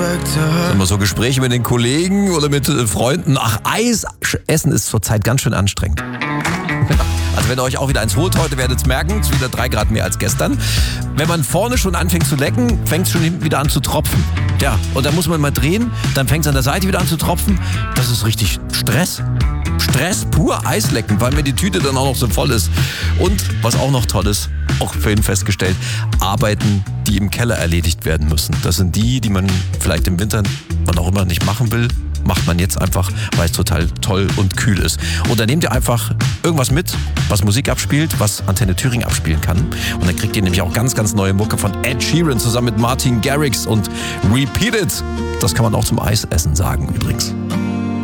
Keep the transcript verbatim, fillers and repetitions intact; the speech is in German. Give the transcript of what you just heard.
Immer so Gespräche mit den Kollegen oder mit äh, Freunden. Ach, Eis essen ist zurzeit ganz schön anstrengend. Also wenn ihr euch auch wieder eins holt heute, werdet ihr es merken, es ist wieder drei Grad mehr als gestern. Wenn man vorne schon anfängt zu lecken, fängt es schon hinten wieder an zu tropfen. Ja, und dann muss man mal drehen, dann fängt es an der Seite wieder an zu tropfen. Das ist richtig Stress. Stress, pur Eislecken, weil mir die Tüte dann auch noch so voll ist. Und was auch noch toll ist, auch vorhin festgestellt, Arbeiten, die im Keller erledigt werden müssen. Das sind die, die man vielleicht im Winter, wann auch immer, nicht machen will. Macht man jetzt einfach, weil es total toll und kühl ist. Und dann nehmt ihr einfach irgendwas mit, was Musik abspielt, was Antenne Thüringen abspielen kann. Und dann kriegt ihr nämlich auch ganz, ganz neue Mucke von Ed Sheeran zusammen mit Martin Garrix und Repeat It. Das kann man auch zum Eisessen sagen übrigens.